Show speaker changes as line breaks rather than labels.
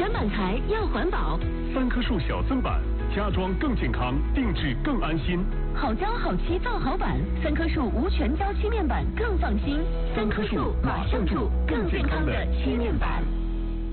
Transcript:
全板材要环保。
3棵树小增版，家装更健康，定制更安心。
好胶好漆造好板，3棵树无全胶漆面板更放心。3棵树马上住更健康的漆面板。